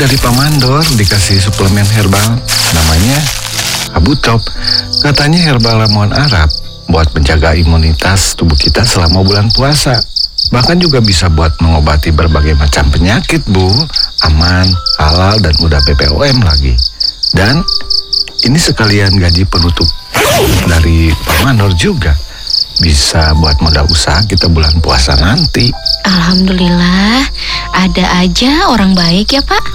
Dari Pak Mandor dikasih suplemen herbal namanya Abutop. Katanya herbal ramuan Arab buat menjaga imunitas tubuh kita selama bulan puasa. Bahkan juga bisa buat mengobati berbagai macam penyakit, Bu. Aman, halal, dan udah BPOM lagi. Dan ini sekalian gaji penutup dari Pak Mandor juga. Bisa buat modal usaha kita bulan puasa nanti. Alhamdulillah, ada aja orang baik ya Pak.